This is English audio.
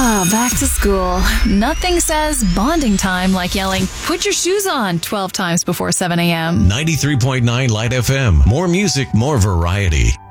Back to school. Nothing says bonding time like yelling, "Put your shoes on," 12 times before 7 a.m. 93.9 Light FM. More music, more variety.